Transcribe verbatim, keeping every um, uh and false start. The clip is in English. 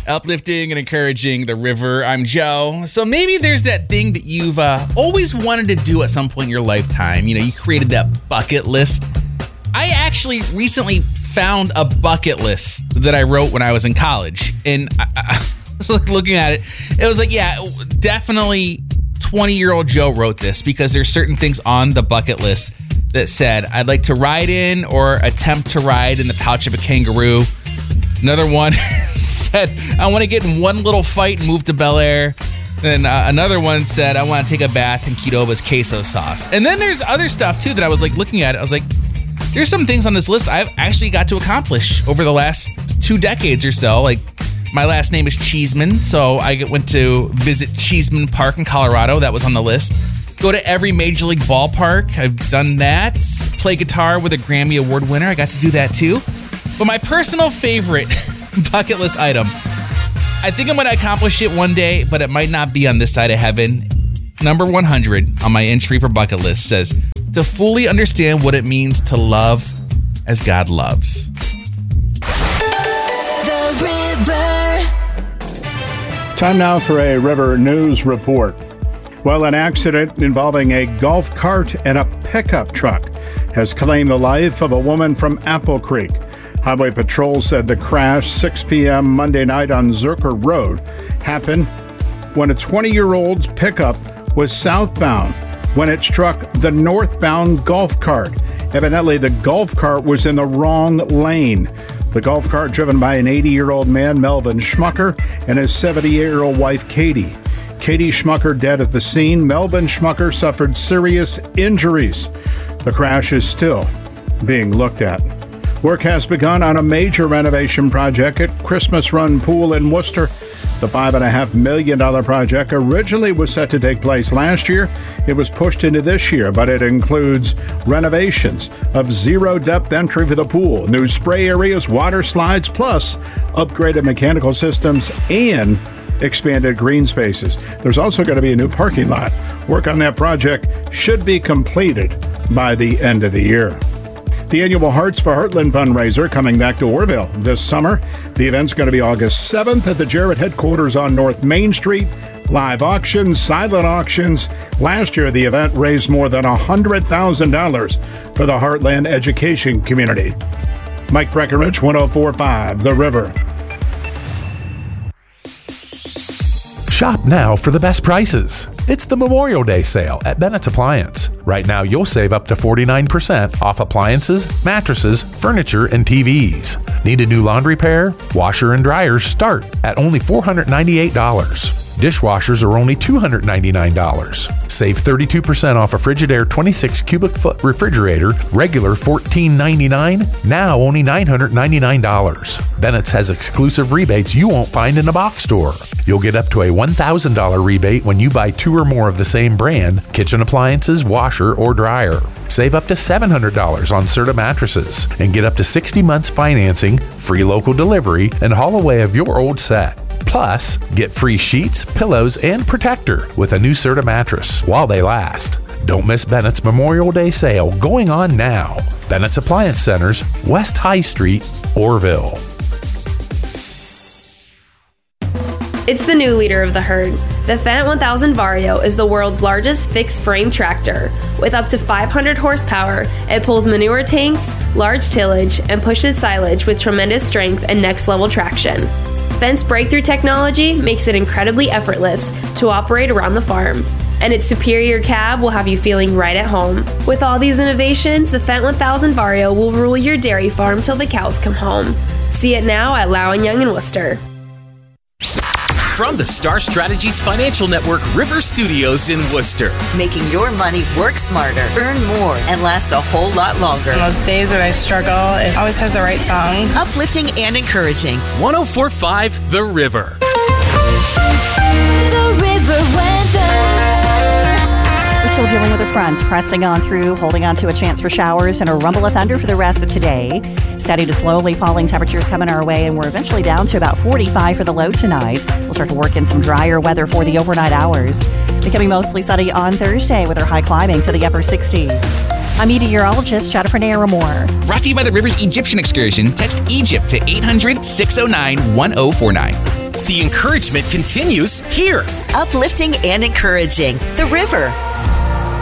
Uplifting and encouraging the river. I'm Joe. So maybe there's that thing that you've uh, always wanted to do at some point in your lifetime. You know, you created that bucket list. I actually recently found a bucket list that I wrote when I was in college. And I, I was looking at it. It was like, yeah, definitely twenty-year-old Joe wrote this because there's certain things on the bucket list that said, I'd like to ride in or attempt to ride in the pouch of a kangaroo. Another one said, I want to get in one little fight and move to Bel Air. Then uh, another one said, I want to take a bath in Qdoba's queso sauce. And then there's other stuff, too, that I was like looking at. I was like, there's some things on this list I've actually got to accomplish over the last two decades or so. Like, my last name is Cheeseman, so I went to visit Cheeseman Park in Colorado. That was on the list. Go to every Major League ballpark. I've done that. Play guitar with a Grammy Award winner. I got to do that, too. But my personal favorite bucket list item, I think I'm going to accomplish it one day, but it might not be on this side of heaven. Number one hundred on my entry for bucket list says, to fully understand what it means to love as God loves. The River. Time now for a River News Report. Well, an accident involving a golf cart and a pickup truck has claimed the life of a woman from Apple Creek. Highway Patrol said the crash, six p.m. Monday night on Zerker Road, happened when a twenty-year-old's pickup was southbound when it struck the northbound golf cart. Evidently, the golf cart was in the wrong lane. The golf cart driven by an eighty-year-old man, Melvin Schmucker, and his seventy-year-old wife, Katie. Katie Schmucker dead at the scene. Melvin Schmucker suffered serious injuries. The crash is still being looked at. Work has begun on a major renovation project at Christmas Run Pool in Worcester. The five point five million dollars project originally was set to take place last year. It was pushed into this year, but it includes renovations of zero-depth entry for the pool, new spray areas, water slides, plus upgraded mechanical systems and expanded green spaces. There's also going to be a new parking lot. Work on that project should be completed by the end of the year. The annual Hearts for Heartland fundraiser coming back to Orrville this summer. The event's going to be August seventh at the Jarrett headquarters on North Main Street. Live auctions, silent auctions. Last year, the event raised more than one hundred thousand dollars for the Heartland education community. Mike Breckenridge, one oh four point five, The River. Shop now for the best prices. It's the Memorial Day sale at Bennett's Appliance. Right now, you'll save up to forty-nine percent off appliances, mattresses, furniture, and T Vs. Need a new laundry pair? Washer and dryers start at only four hundred ninety-eight dollars. Dishwashers are only two hundred ninety-nine dollars. Save thirty-two percent off a Frigidaire twenty-six cubic foot refrigerator, regular fourteen ninety-nine, now only nine hundred ninety-nine dollars. Bennett's has exclusive rebates you won't find in a box store. You'll get up to a one thousand dollars rebate when you buy two or more of the same brand, kitchen appliances, washer, or dryer. Save up to seven hundred dollars on Serta mattresses and get up to sixty months financing, free local delivery, and haul away of your old set. Plus, get free sheets, pillows, and protector with a new Serta mattress while they last. Don't miss Bennett's Memorial Day sale going on now. Bennett's Appliance Centers, West High Street, Orrville. It's the new leader of the herd. The Fendt one thousand Vario is the world's largest fixed-frame tractor. With up to five hundred horsepower, it pulls manure tanks, large tillage, and pushes silage with tremendous strength and next-level traction. Fendt's breakthrough technology makes it incredibly effortless to operate around the farm, and its superior cab will have you feeling right at home. With all these innovations, the Fendt one thousand Vario will rule your dairy farm till the cows come home. See it now at Low and Young in Worcester. From the Star Strategies Financial Network River Studios in Worcester. Making your money work smarter, earn more, and last a whole lot longer. On those days when I struggle, it always has the right song. Uplifting and encouraging. one oh four point five The River. The River weather. We're still dealing with the fronts pressing on through, holding on to a chance for showers and a rumble of thunder for the rest of today. Steady to slowly falling temperatures coming our way, and we're eventually down to about forty-five for the low tonight. We'll start to work in some drier weather for the overnight hours. Becoming mostly sunny on Thursday with our high climbing to the upper sixties. I'm meteorologist Jennifer Naramore. Brought to you by the Rivers Egyptian Excursion. Text Egypt to eight hundred, six oh nine, one oh four nine. The encouragement continues here. Uplifting and encouraging. The River.